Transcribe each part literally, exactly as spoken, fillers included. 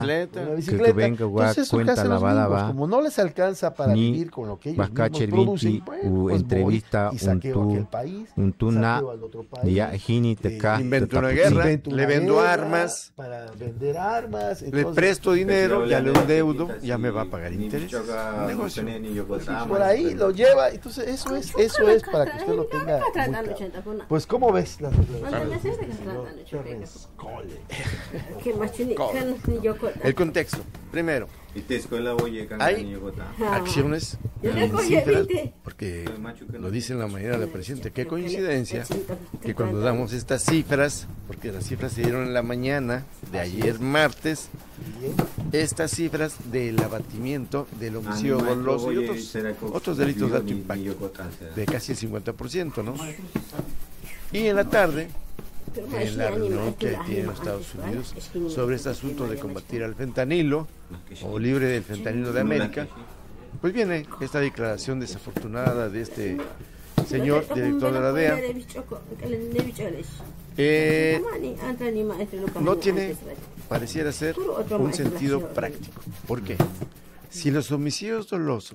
bicicleta. Una bicicleta. Que venga, Entonces eso que cuenta hacen la los bala, mismos, va. como no les alcanza para Ni vivir con lo que ellos Bacache mismos producen, Vinti, bueno, u pues entrevista voy y un saqueo a aquel tu país, un tu na saqueo al otro país, ya hini te eh, ca invento una te guerra, tapuchi. invento le una vendo guerra armas, para vender armas, le entonces, presto dinero, ya le endeudo, ya me va a pagar intereses. Un negocio. por ahí lo lleva, entonces eso es, eso es para que usted lo tenga muy claro. Pues ¿cómo ves las El contexto, primero, hay acciones en cifras, porque lo dice en la mañana la presidenta, qué coincidencia que cuando damos estas cifras, porque las cifras se dieron en la mañana de ayer martes, estas cifras del abatimiento del homicidio doloso y otros, otros delitos de alto impacto, de casi el cincuenta por ciento, ¿no? Y en la tarde, en la reunión que tienen los Estados Unidos sobre este asunto de combatir al fentanilo, o libre del fentanilo de América, pues viene esta declaración desafortunada de este señor director de la D E A. Eh, no tiene, pareciera ser, un sentido práctico. ¿Por qué? Si los homicidios dolosos,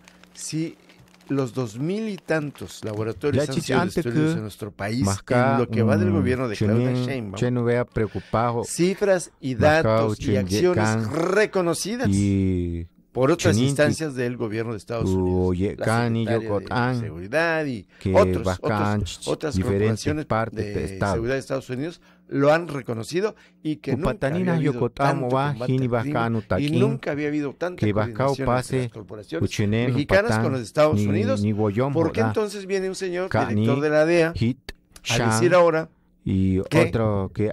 si los dos mil y tantos laboratorios han sido destruidos en nuestro país, en lo que va del gobierno de Claudia Sheinbaum, cifras y datos y acciones reconocidas por otras instancias del gobierno de Estados Unidos, la Secretaría de Seguridad y otros, otros, otras corporaciones de seguridad de Estados Unidos lo han reconocido y que nunca había habido tanto combate al crimen y nunca había habido tanta coordinación entre las corporaciones mexicanas con los Estados Unidos. ¿Por qué entonces viene un señor director de la D E A a decir ahora y que otro que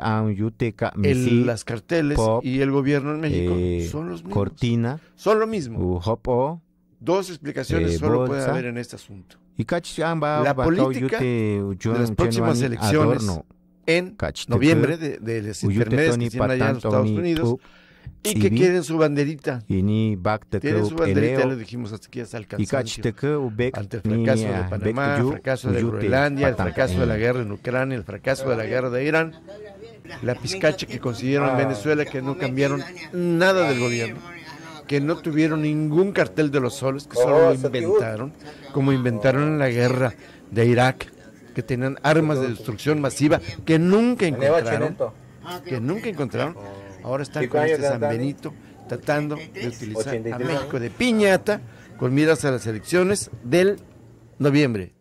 el, las carteles pop, y el gobierno en México eh, son los mismos? Cortina, son lo mismo. Hopo, Dos explicaciones eh, solo bolsa, puede haber en este asunto. Y la política de las próximas elecciones adorno. En noviembre de, de las intermedias que tienen allá en los Estados Unidos y que quieren su banderita. Tienen su banderita, ya lo dijimos hasta aquí hasta el cansancio. Ante el fracaso de Panamá, el fracaso de Groenlandia, el fracaso de la guerra en Ucrania, el fracaso de la guerra de Irán, la pizcacha que consiguieron en Venezuela, que no cambiaron nada del gobierno, que no tuvieron ningún cartel de los soles, que solo lo inventaron, como inventaron en la guerra de Irak, que tenían armas de destrucción masiva que nunca encontraron, que nunca encontraron. Ahora están con este San Benito tratando de utilizar a México de piñata con miras a las elecciones del noviembre.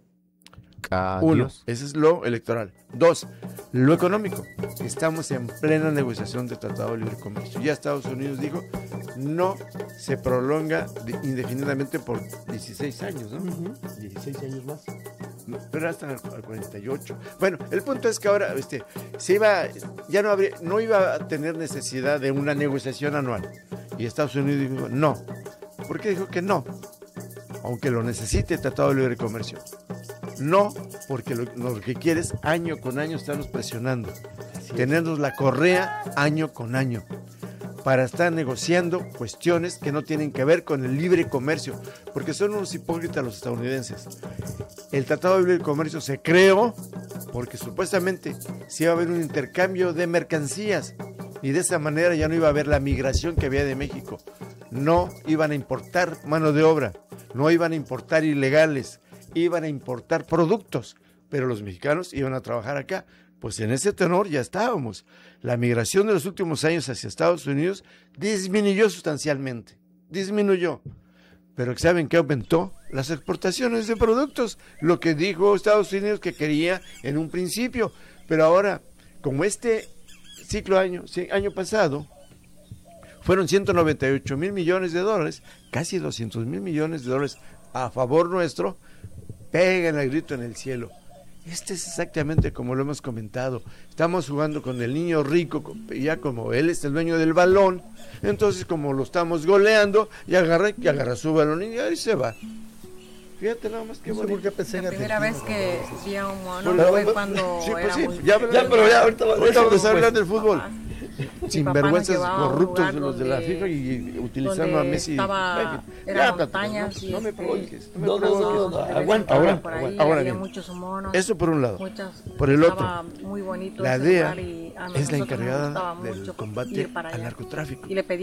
Uno, ese es lo electoral. Dos, lo económico. Estamos en plena negociación de Tratado de Libre Comercio. Ya Estados Unidos dijo, no se prolonga indefinidamente por dieciséis años, ¿no? Uh-huh. dieciséis años más. No, pero hasta al cuarenta y ocho. Bueno, el punto es que ahora este, se iba, ya no, habría, no iba a tener necesidad de una negociación anual. Y Estados Unidos dijo, no. ¿Por qué dijo que no? Aunque lo necesite el Tratado de Libre Comercio. No, porque lo, lo que quiere es año con año estarnos presionando, tenernos la correa año con año, para estar negociando cuestiones que no tienen que ver con el libre comercio, porque son unos hipócritas los estadounidenses. El Tratado de Libre Comercio se creó porque supuestamente se iba a haber un intercambio de mercancías y de esa manera ya no iba a haber la migración que había de México. No iban a importar mano de obra, no iban a importar ilegales, iban a importar productos, pero los mexicanos iban a trabajar acá. Pues en ese tenor ya estábamos. La migración de los últimos años hacia Estados Unidos disminuyó sustancialmente, disminuyó. Pero ¿saben qué aumentó? Las exportaciones de productos, lo que dijo Estados Unidos que quería en un principio. Pero ahora, como este ciclo año, año pasado, fueron ciento noventa y ocho mil millones de dólares, casi doscientos mil millones de dólares a favor nuestro, pegan el grito en el cielo. Este es exactamente como lo hemos comentado. Estamos jugando con el niño rico, ya como él es el dueño del balón, entonces como lo estamos goleando, y agarra, y agarra su balón y ahí se va. Fíjate nada más que bonito. La primera vez que vi a un mono fue cuando sí, pues éramos... sí, ya, ya, pero ya ahorita, ahorita vamos a hablar del fútbol. sinvergüenzas corruptos de los de la FIFA y utilizando a Messi. Estaba, eran montañas, no, no me provoques, no me No, no, provoques. no, no, aguanta, Ahora, aguanta. por ahí, ahora había bien, muchos monos, eso por un lado. muchas, Por el estaba otro, muy bonito la ese D E A lugar y a es la nosotros nos gustaba encargada del mucho combate ir para al allá. narcotráfico. Y le pedí